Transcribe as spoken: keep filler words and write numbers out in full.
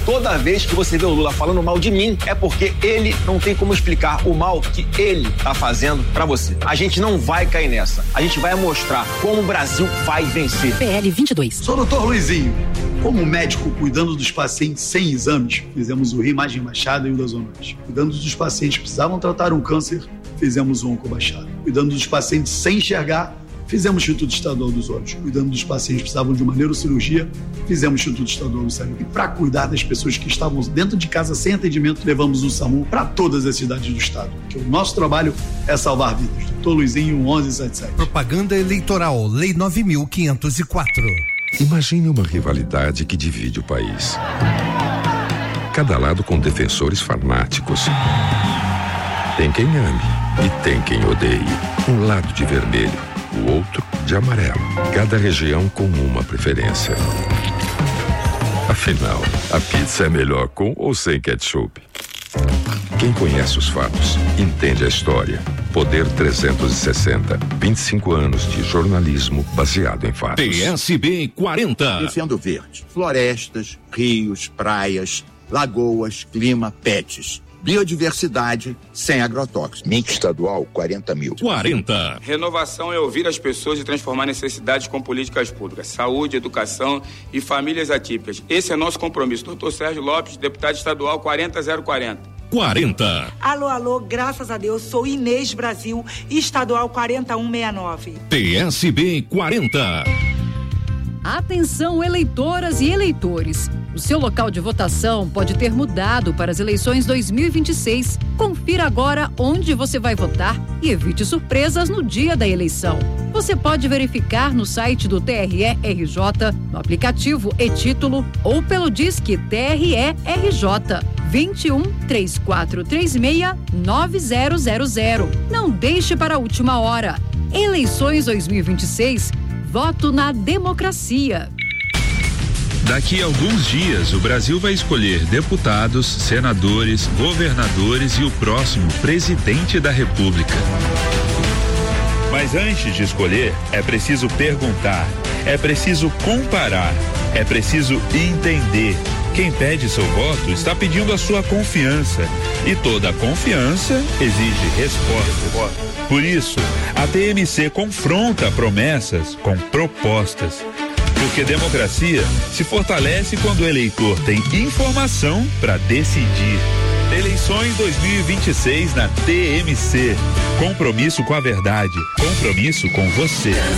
toda vez que você vê o Lula falando mal de mim, é porque ele não tem como explicar o mal que ele tá fazendo pra você. A gente não vai cair nessa. A gente vai mostrar como o Brasil vai vencer. P L vinte e dois. Sou o doutor Luizinho. Como médico cuidando dos pacientes sem exames, fizemos o Rimagem Machado e o das Zonas. Cuidando dos pacientes que precisavam tratar um câncer, fizemos o Oncomachado. Cuidando dos pacientes sem enxergar, fizemos o Instituto Estadual dos Olhos. Cuidando dos pacientes que precisavam de uma neurocirurgia, fizemos o Instituto Estadual do Cérebro. E para cuidar das pessoas que estavam dentro de casa sem atendimento, levamos o SAMU para todas as cidades do estado. Porque o nosso trabalho é salvar vidas. doutor Luizinho, onze setenta e sete. Propaganda eleitoral, Lei nove mil quinhentos e quatro. Imagine uma rivalidade que divide o país. Cada lado com defensores fanáticos. Tem quem ame e tem quem odeie. Um lado de vermelho, o outro de amarelo. Cada região com uma preferência. Afinal, a pizza é melhor com ou sem ketchup? Quem conhece os fatos, entende a história. Poder trezentos e sessenta, vinte e cinco anos de jornalismo baseado em fatos. P S B quarenta. Defendo verde. Florestas, rios, praias, lagoas, clima, pets. Biodiversidade sem agrotóxicos. M I C estadual, quarenta mil. quarenta. Renovação é ouvir as pessoas e transformar necessidades com políticas públicas. Saúde, educação e famílias atípicas. Esse é nosso compromisso. doutor Sérgio Lopes, deputado estadual quarenta zero quarenta. quarenta. Alô, alô, graças a Deus, sou Inês Brasil, estadual quarenta e um sessenta e nove. P S B quarenta. Atenção, eleitoras e eleitores. O seu local de votação pode ter mudado para as eleições dois mil e vinte e seis. Confira agora onde você vai votar e evite surpresas no dia da eleição. Você pode verificar no site do T R E R J, no aplicativo e-Título ou pelo Disque T R E R J vinte e um, três quatro três seis, nove zero zero zero. Não deixe para a última hora. Eleições dois mil e vinte e seis. Voto na democracia. Daqui a alguns dias, o Brasil vai escolher deputados, senadores, governadores e o próximo presidente da República. Mas antes de escolher, é preciso perguntar, é preciso comparar, é preciso entender. Quem pede seu voto está pedindo a sua confiança. E toda confiança exige resposta. Por isso, a T M C confronta promessas com propostas. Porque democracia se fortalece quando o eleitor tem informação para decidir. Eleições dois mil e vinte e seis na T M C. Compromisso com a verdade. Compromisso com você.